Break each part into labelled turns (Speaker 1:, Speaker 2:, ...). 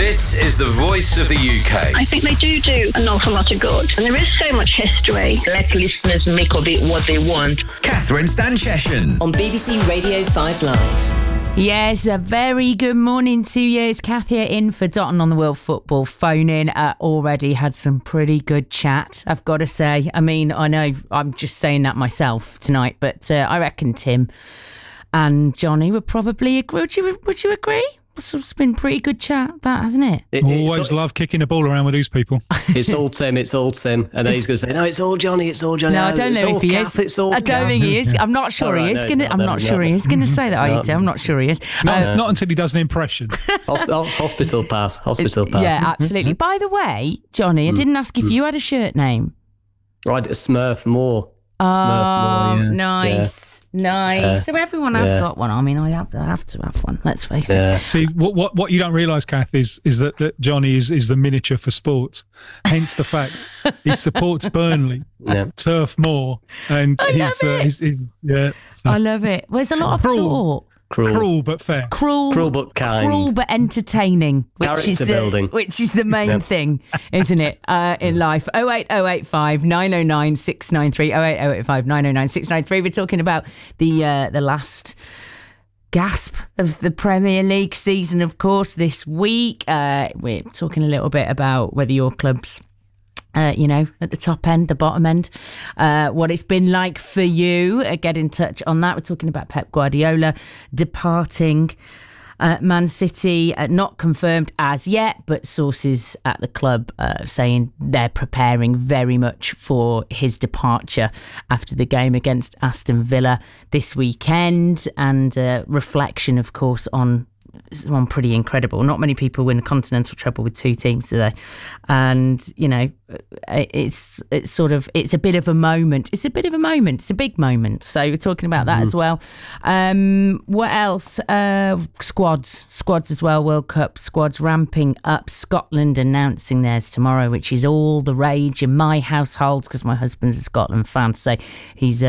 Speaker 1: This is the voice of the UK.
Speaker 2: I think they do an awful lot of good. And there is so much history.
Speaker 3: Let listeners make of it what they want.
Speaker 1: Catherine Stanchession.
Speaker 4: On BBC Radio 5 Live.
Speaker 5: Yes, a very good morning to you. It's Kath here in for Dotton on the World Football phone-in. Already had some pretty good chat, I've got to say. I mean, I know I'm just saying that myself tonight, but I reckon Tim and Johnny would probably agree. Would you agree? It's been pretty good chat, that, hasn't it?
Speaker 6: Always love kicking the ball around with these people.
Speaker 7: It's all Tim. And then he's going to say, no, it's all Johnny.
Speaker 5: No, I don't know if he is. I don't think he is. I'm not sure he is. I'm not sure he is going to say that, are you, Tim? I'm not sure he is.
Speaker 6: Not until he does an impression.
Speaker 7: Hospital pass.
Speaker 5: Yeah, absolutely. By the way, Johnny, I didn't ask if you had a shirt name.
Speaker 7: Right, Smurf Moore.
Speaker 5: Oh, nice. So everyone has got one. I mean, I have to have one. Let's face it.
Speaker 6: See, what you don't realise, Kath, is that Johnny is the miniature for sports. Hence the fact he supports Burnley, Turf Moor, and he's.
Speaker 5: I love it. There's a lot of thought.
Speaker 6: Cruel but fair.
Speaker 5: Cruel
Speaker 7: but kind.
Speaker 5: Cruel but entertaining. Which is the main thing, isn't it, in life? 08085 909 693. 08085 909 693. We're talking about the last gasp of the Premier League season, of course, this week. We're talking a little bit about whether your club's at the top end, the bottom end, what it's been like for you. Get in touch on that. We're talking about Pep Guardiola departing Man City, not confirmed as yet, but sources at the club saying they're preparing very much for his departure after the game against Aston Villa this weekend, and reflection, of course, on one pretty incredible. Not many people win a continental treble with two teams today, and it's a bit of a moment. It's a big moment. So we're talking about that as well. What else? Squads as well. World Cup squads ramping up. Scotland announcing theirs tomorrow, which is all the rage in my household because my husband's a Scotland fan. So he's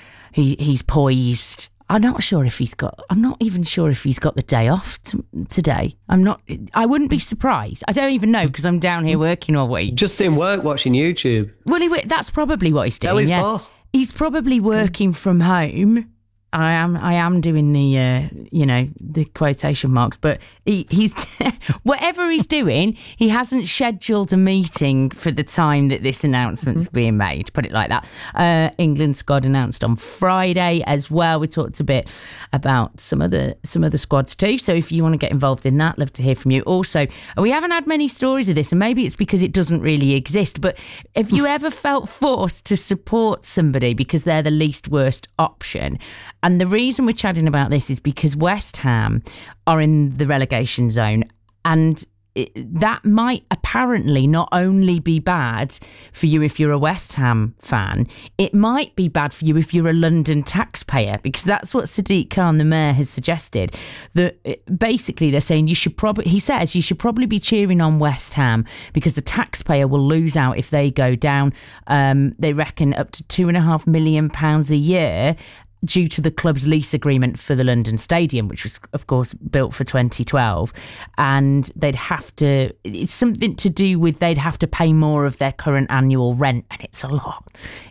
Speaker 5: poised. I'm not even sure if he's got the day off today. I wouldn't be surprised. I don't even know because I'm down here working all week.
Speaker 7: Just in work watching YouTube.
Speaker 5: Well, that's probably what he's doing.
Speaker 7: Tell his boss.
Speaker 5: He's probably working from home. I am doing the quotation marks, but he's whatever he's doing, he hasn't scheduled a meeting for the time that this announcement's being made. Put it like that. England squad announced on Friday as well. We talked a bit about some of the squads too. So if you want to get involved in that, love to hear from you. Also, we haven't had many stories of this, and maybe it's because it doesn't really exist. But have you ever felt forced to support somebody because they're the least worst option? And the reason we're chatting about this is because West Ham are in the relegation zone, and that might apparently not only be bad for you if you're a West Ham fan, it might be bad for you if you're a London taxpayer, because that's what Sadiq Khan, the mayor, has suggested. That basically they're saying you should probably be cheering on West Ham because the taxpayer will lose out if they go down. They reckon up to £2.5 million a year, due to the club's lease agreement for the London Stadium, which was, of course, built for 2012. And it's something to do with they'd have to pay more of their current annual rent. And it's a lot.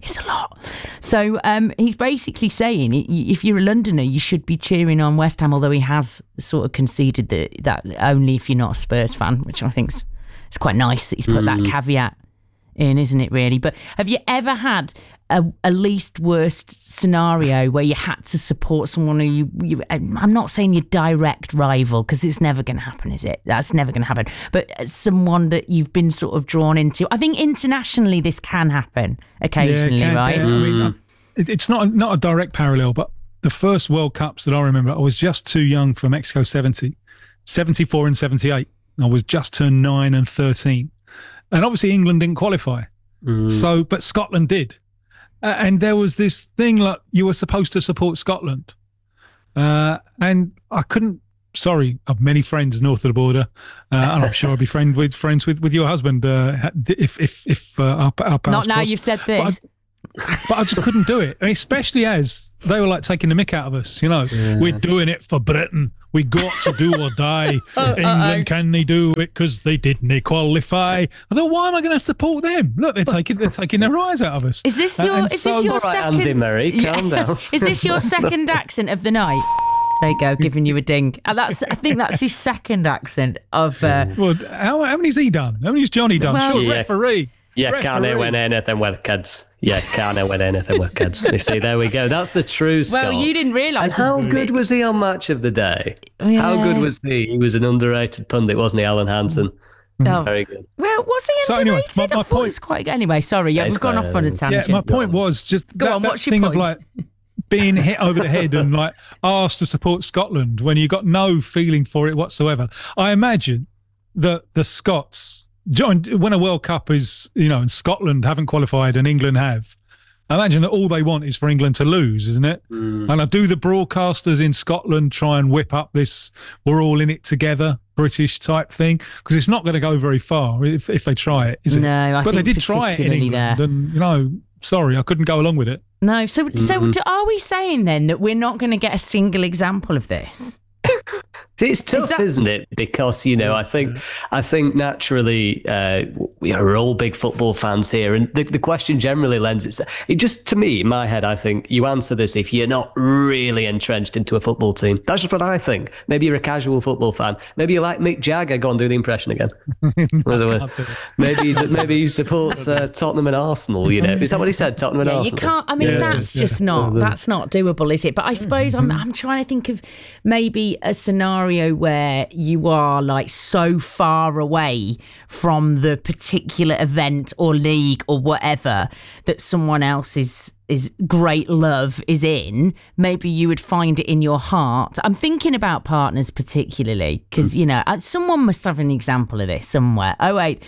Speaker 5: So he's basically saying if you're a Londoner, you should be cheering on West Ham, although he has sort of conceded that only if you're not a Spurs fan, which I think is quite nice that he's put that caveat in, isn't it, really? But have you ever had a least worst scenario where you had to support someone who I'm not saying your direct rival, because it's never going to happen, is it? That's never going to happen. But someone that you've been sort of drawn into. I think internationally this can happen occasionally, right?
Speaker 6: Yeah. I mean, it's not a direct parallel, but the first World Cups that I remember, I was just too young for Mexico 70, 74 and 78. I was just turned 9 and 13. And obviously England didn't qualify. But Scotland did. And there was this thing like you were supposed to support Scotland. And I couldn't, I have many friends north of the border. And I'm sure I'd be friends with your husband if our paths
Speaker 5: Not now
Speaker 6: crossed.
Speaker 5: you've said this.
Speaker 6: But I just couldn't do it. And especially as they were like taking the mick out of us, We're doing it for Britain. We got to do or die. England, can they do it because they didn't qualify? I thought, why am I going to support them? Look, they're taking their eyes out of us.
Speaker 5: Is this your second?
Speaker 7: Andy Murray, calm down.
Speaker 5: Is this your second accent of the night? There you go, giving you a ding. I think that's his second accent of.
Speaker 6: Well, how many's he done? How many's Johnny done?
Speaker 5: Well,
Speaker 6: Sure, referee.
Speaker 7: Yeah, can't win anything with kids. Yeah, can't win anything with kids. You see, there we go. That's the true Scott.
Speaker 5: Well, you didn't realise.
Speaker 7: How good was he on Match of the Day?
Speaker 5: Yeah.
Speaker 7: How good was he? He was an underrated pundit, wasn't he, Alan Hansen?
Speaker 5: Oh.
Speaker 7: Very good.
Speaker 5: Well, was he underrated?
Speaker 6: So anyway, my
Speaker 5: I thought it
Speaker 6: point-
Speaker 5: was quite good. Anyway, sorry, we've gone off on a tangent.
Speaker 6: Yeah, my point was just
Speaker 5: Go on,
Speaker 6: that
Speaker 5: what's your
Speaker 6: thing
Speaker 5: point?
Speaker 6: of like being hit over the head and like asked to support Scotland when you got no feeling for it whatsoever. I imagine that the Scots, when a World Cup is, and Scotland haven't qualified and England have, I imagine that all they want is for England to lose, isn't it? And I do the broadcasters in Scotland try and whip up this "we're all in it together" British type thing, because it's not going to go very far if they try it, is it?
Speaker 5: No,
Speaker 6: but they did try it in England, and sorry, I couldn't go along with it.
Speaker 5: No, so are we saying then that we're not going to get a single example of this?
Speaker 7: It's tough, isn't it? Because I think naturally we're all big football fans here, and the question generally lends itself. It just, to me, in my head, I think you answer this if you're not really entrenched into a football team. That's just what I think. Maybe you're a casual football fan. Maybe you like Mick Jagger. Go on, do the impression again. Maybe you support Tottenham and Arsenal. Is that what he said? Tottenham and Arsenal.
Speaker 5: You can't. I mean, that's not doable, is it? But I suppose I'm trying to think of maybe a scenario where you are like so far away from the particular event or league or whatever that someone else's great love is in. Maybe you would find it in your heart. I'm thinking about partners particularly because someone must have an example of this somewhere.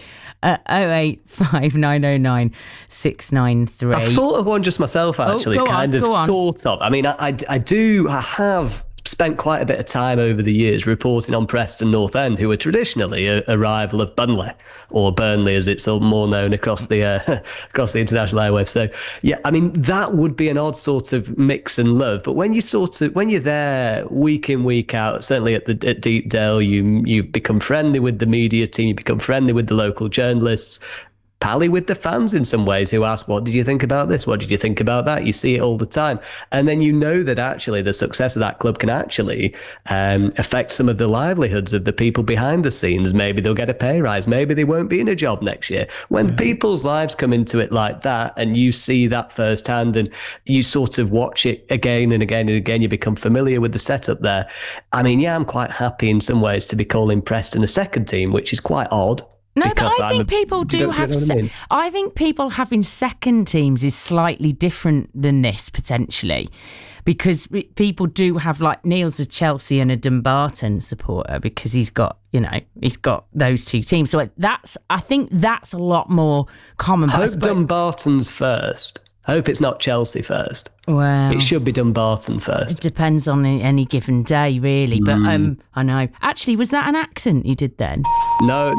Speaker 5: 085 693.
Speaker 7: I thought of one just myself actually.
Speaker 5: Go on.
Speaker 7: Sort of. I mean, I have spent quite a bit of time over the years reporting on Preston North End, who are traditionally a rival of Burnley, or Burnley as it's more known across the international airwaves. So yeah, I mean, that would be an odd sort of mix and love. But when you're there week in, week out, certainly at Deepdale, you've become friendly with the media team, you become friendly with the local journalists, pally with the fans in some ways who ask, what did you think about this? What did you think about that? You see it all the time. And then that actually the success of that club can actually affect some of the livelihoods of the people behind the scenes. Maybe they'll get a pay rise. Maybe they won't be in a job next year. When people's lives come into it like that and you see that firsthand and you sort of watch it again and again and again, you become familiar with the setup there. I mean, I'm quite happy in some ways to be calling Preston a second team, which is quite odd.
Speaker 5: No, but I think people do have. I think people having second teams is slightly different than this potentially, because people do have, like, Neil's a Chelsea and a Dumbarton supporter because he's got those two teams. So I think that's a lot more common.
Speaker 7: I hope Dumbarton's first. I hope it's not Chelsea first.
Speaker 5: Well,
Speaker 7: it should be Dumbarton first.
Speaker 5: It depends on any given day, really. But I know. Actually, was that an accent you did then?
Speaker 7: No,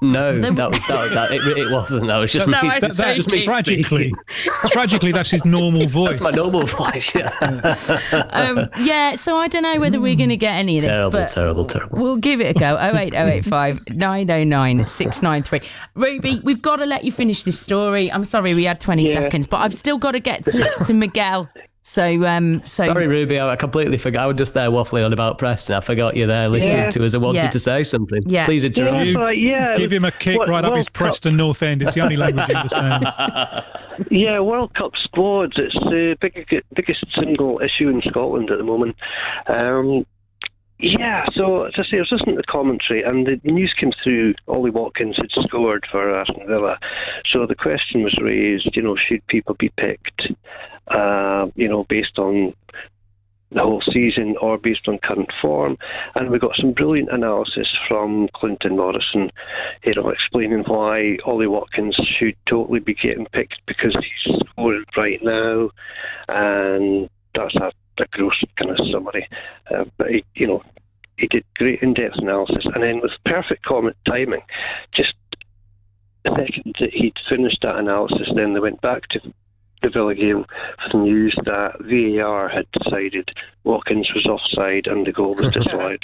Speaker 7: it wasn't. That was just me.
Speaker 6: Tragically, that's his normal voice.
Speaker 7: That's my normal voice. Yeah.
Speaker 5: So I don't know whether we're going to get any of this.
Speaker 7: Terrible.
Speaker 5: We'll give it a go. 08085 909 693. Ruby, we've got to let you finish this story. I'm sorry we had 20 seconds, but I've still got to get to Miguel. So
Speaker 7: sorry, Ruby, I completely forgot. I was just there waffling on about Preston. I forgot you there listening to us. I wanted to say something. Yeah. Please interrupt.
Speaker 6: Give him a kick up his Preston North End. It's the only language he understands.
Speaker 8: Yeah, World Cup squads. It's the biggest single issue in Scotland at the moment. So as I say, I was listening to the commentary and the news came through. Ollie Watkins had scored for Aston Villa. So the question was raised, should people be picked, based on the whole season or based on current form? And we got some brilliant analysis from Clinton Morrison, explaining why Ollie Watkins should totally be getting picked because he's scoring right now. And that's a gross kind of summary, but he did great in-depth analysis, and then with perfect comment timing, just the second that he'd finished that analysis, then they went back to the Villa game for the news that VAR had decided Watkins was offside and the goal was disallowed.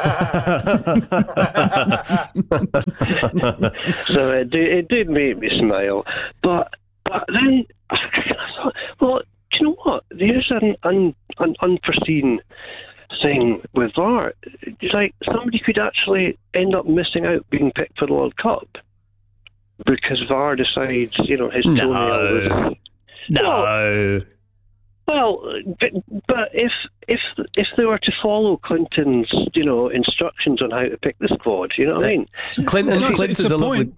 Speaker 8: So it did make me smile. But then I thought, well, do you know what? There's an unforeseen thing with VAR. It's like somebody could actually end up missing out being picked for the World Cup because VAR decides, his toenail was...
Speaker 7: No.
Speaker 8: Well, but if they were to follow Clinton's, instructions on how to pick the squad, you know what I mean?
Speaker 7: So Clinton's a lovely...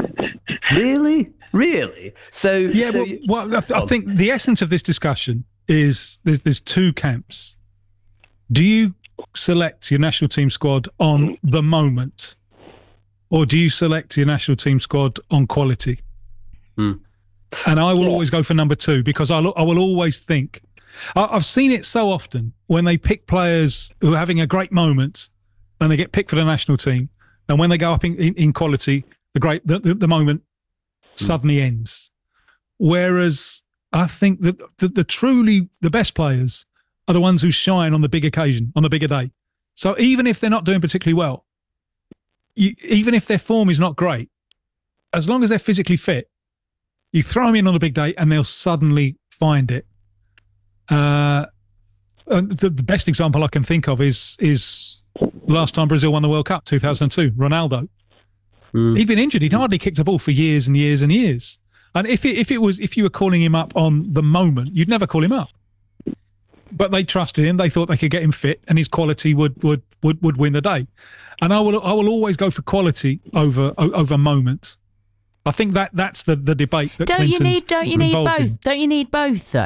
Speaker 7: Really? So
Speaker 6: yeah. I think the essence of this discussion is there's two camps. Do you select your national team squad on the moment, or do you select your national team squad on quality? And I will always go for number two because I will always think. I've seen it so often when they pick players who are having a great moment and they get picked for the national team, and when they go up in quality, the moment suddenly ends. Whereas I think that the truly the best players are the ones who shine on the big occasion, on the bigger day. So even if they're not doing particularly well, even if their form is not great, as long as they're physically fit, you throw them in on a big day and they'll suddenly find it. The best example I can think of is last time Brazil won the World Cup, 2002, Ronaldo. He'd been injured. He'd hardly kicked a ball for years and years and years. And if you were calling him up on the moment, you'd never call him up. But they trusted him. They thought they could get him fit, and his quality would win the day. And I will always go for quality over moments. I think that's the debate that
Speaker 5: Don't you need both?
Speaker 6: In.
Speaker 5: Don't you need both though?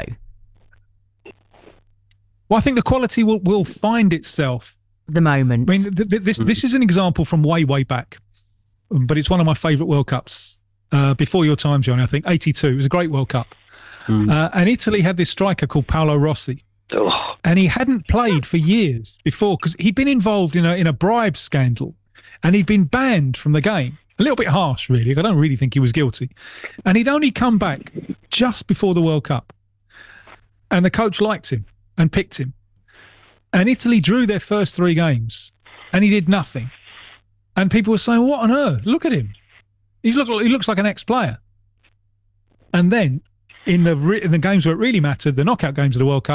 Speaker 6: Well, I think the quality will find itself.
Speaker 5: The moment.
Speaker 6: I mean, this is an example from way back, but it's one of my favourite World Cups before your time, Johnny. I think 82. It was a great World Cup, and Italy had this striker called Paolo Rossi, and he hadn't played for years before because he'd been involved in a bribe scandal, and he'd been banned from the game. A little bit harsh, really. I don't really think he was guilty. And he'd only come back just before the World Cup. And the coach liked him and picked him. And Italy drew their first 3 games and he did nothing. And people were saying, what on earth? Look at him. He looks like an ex-player. And then in the games where it really mattered, the knockout games of the World Cup,